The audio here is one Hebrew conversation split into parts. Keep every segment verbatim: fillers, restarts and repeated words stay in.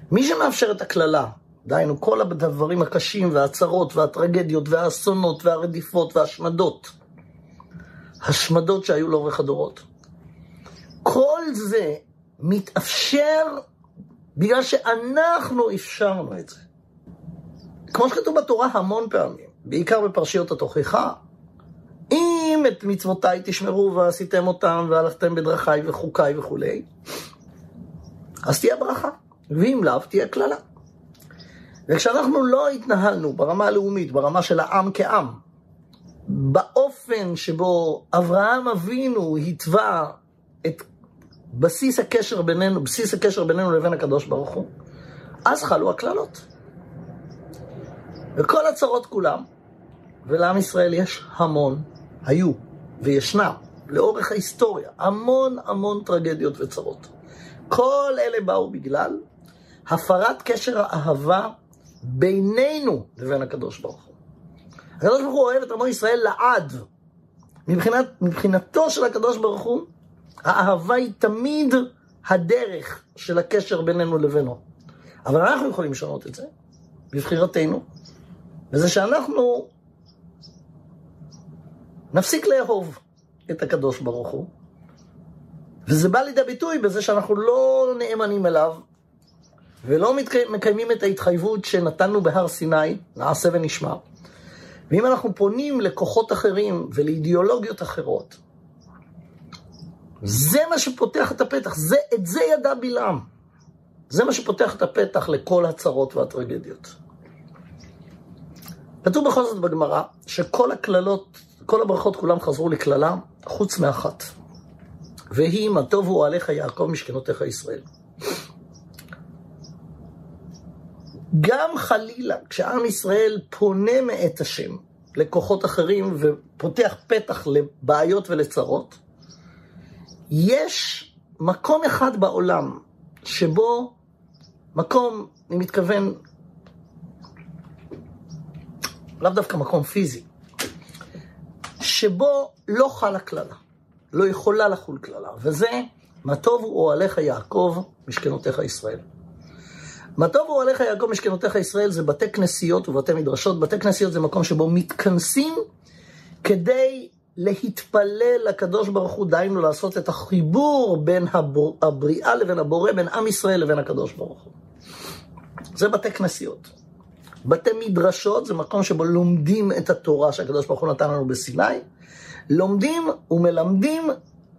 מי שמאפשר את הכללה, דהיינו כל הדברים הקשים והצרות והטרגדיות והאסונות והרדיפות והשמדות, השמדות שהיו לאורך הדורות, כל זה מתאפשר בגלל שאנחנו אפשרנו את זה. כמו שכתוב בתורה המון פעמים, בעיקר בפרשיות התוכחה, אם את מצוותיי תשמרו ועשיתם אותם והלכתם בדרכיי וחוקיי וכולי, אז תהיה ברכה, ואם לאו תהיה כללה. וכשאנחנו לא התנהלנו ברמה הלאומית, ברמה של העם כעם, באופן שבו אברהם אבינו התווה את בסיס הקשר בינינו, בסיס הקשר בינינו לבין הקדוש ברוך הוא, אז חלו הכללות. וכל הצרות כולם, ולעם ישראל יש המון, היו וישנם, לאורך ההיסטוריה, המון המון טרגדיות וצרות. כל אלה באו בגלל הפרת קשר האהבה בינינו לבין הקדוש ברוך הוא. הקדוש ברוך הוא אוהב את עמו ישראל לעד. מבחינת, מבחינתו של הקדוש ברוך הוא, האהבה היא תמיד הדרך של הקשר בינינו לבינו. אבל אנחנו יכולים לשנות את זה, בבחירתנו, וזה שאנחנו נפסיק לאהוב את הקדוש ברוך הוא, וזה בא לידי ביטוי בזה שאנחנו לא נאמנים אליו, ולא מקיימים את ההתחייבות שנתנו בהר סיני, נעשה ונשמע. ואם אנחנו פונים לכוחות אחרים ולאידיאולוגיות אחרות, זה מה שפותח את הפתח, זה, את זה ידע בלעם. זה מה שפותח את הפתח לכל הצרות והטרגדיות. כתוב בכל זאת בגמרא, שכל הכללות, כל הברכות כולם חזרו לכללה, חוץ מאחת. והיא מה טוב הוא עליך יעקב משכנותיך ישראל. גם חלילה, כשעם ישראל פונה מאת השם לכוחות אחרים ופותח פתח לבעיות ולצרות, יש מקום אחד בעולם שבו, מקום, אני מתכוון, לאו דווקא מקום פיזי, שבו לא חלה כללה, לא יכולה לחול כללה, וזה מה טוב הוא אוהליך יעקב משכנותיך ישראל. מה טוב הוא אוהליך יעקב משכנותיך ישראל זה בתי כנסיות ובתי מדרשות. בתי כנסיות זה מקום שבו מתכנסים כדי להתפלל לקדוש ברוך הוא, דיינו לעשות את החיבור בין הבור, הבריאה לבין הבורא, בין עם ישראל לבין הקדוש ברוך הוא. זה בתי כנסיות. בתי מדרשות זה מקום שבו לומדים את התורה שהקדוש ברוך הוא נתן לנו בסיני, לומדים ומלמדים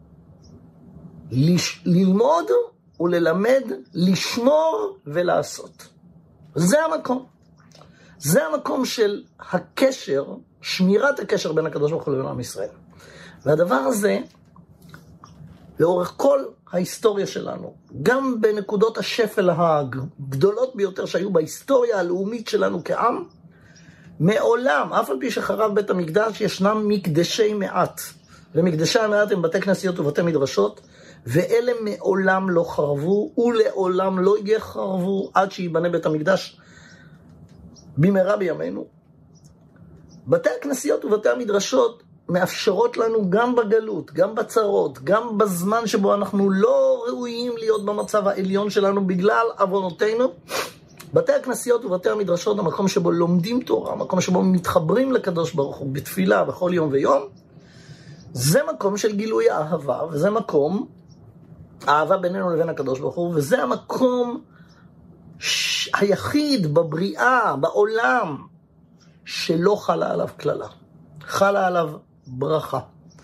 לש... ללמוד וללמד, לשמור ולעשות. זה המקום. זה המקום של הקשר, שמירת הקשר בין הקדוש ברוך הוא לבין עם ישראל. והדבר הזה, לאורך כל ההיסטוריה שלנו, גם בנקודות השפל הגדולות ביותר שהיו בהיסטוריה הלאומית שלנו כעם, מעולם, אף על פי שחרב בית המקדש, ישנם מקדשי מעט. ומקדשי המעט הם בתי כנסיות ובתי מדרשות, ואלה מעולם לא חרבו, ולעולם לא יחרבו עד שיבנה בית המקדש במהרה בימינו. בתי הכנסיות ובתי המדרשות מאפשרות לנו גם בגלות, גם בצרות, גם בזמן שבו אנחנו לא ראויים להיות במצב העליון שלנו בגלל עוונותינו. בתי הכנסיות ובתי המדרשות, המקום שבו לומדים תורה, המקום שבו מתחברים לקדוש ברוך הוא בתפילה בכל יום ויום, זה מקום של גילוי האהבה, וזה מקום האהבה בינינו לבין הקדוש ברוך הוא, וזה המקום ש... היחיד בבריאה, בעולם, שלא חלה עליו כללה. חלה עליו ברכה.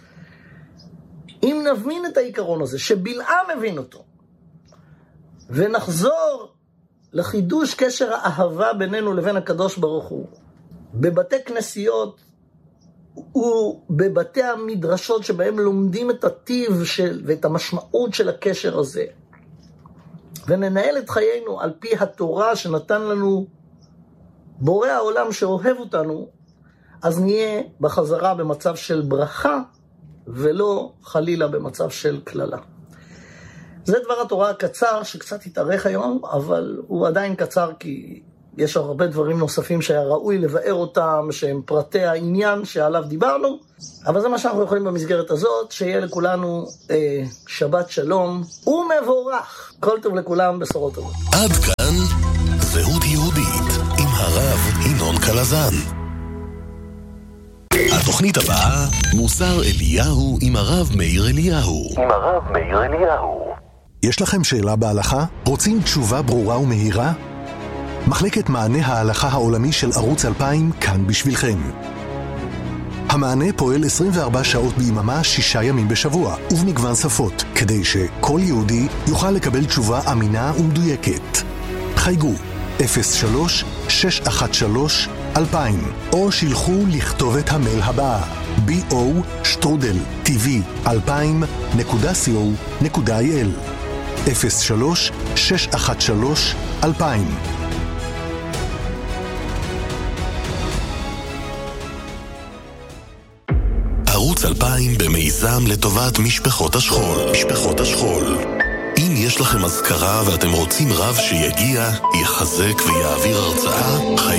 אם נבין את העיקרון הזה, שבלעם מבין אותו, ונחזור לחידוש קשר האהבה בינינו לבין הקדוש ברוך הוא, בבתי כנסיות ובבתי המדרשות שבהם לומדים את הטיב של, ואת המשמעות של הקשר הזה, וננהל את חיינו על פי התורה שנתן לנו בורא העולם שאוהב אותנו, אז נהיה בחזרה במצב של ברכה, ולא חלילה במצב של כללה. זה דבר התורה הקצר שקצת התארך היום, אבל הוא עדיין קצר כי יש הרבה דברים נוספים שהיה ראוי לבאר אותם, שהם פרטי העניין שעליו דיברנו, אבל זה מה שאנחנו יכולים במסגרת הזאת, שיהיה לכולנו אה, שבת שלום ומבורך. כל טוב לכולם, בשורות טובות. עד כאן זהות יהודית עם הרב ינון קלזן. התוכנית הבאה, מוסר אליהו עם הרב מאיר אליהו. עם הרב מאיר אליהו. יש לכם שאלה בהלכה? רוצים תשובה ברורה ומהירה? מחלקת מענה ההלכה העולמי של ערוץ אלפיים כאן בשבילכם. המענה פועל עשרים וארבע שעות ביממה, שישה ימים בשבוע, ובמגוון שפות, כדי שכל יהודי יוכל לקבל תשובה אמינה ומדויקת. חייגו אפס שלוש שש אחת שלוש אלפיים או שילחו לכתובת המייל הבאה בי או שטרודל טי וי אלפיים נקודה סי או נקודה איי אל אפס שלוש שש אחת שלוש אלפיים. ערוץ אלפיים במיזם לטובת משפחות השכול. משפחות השכול. אם יש לכם אזכרה ואתם רוצים רב שיגיע, יחזק ויעביר הרצאה,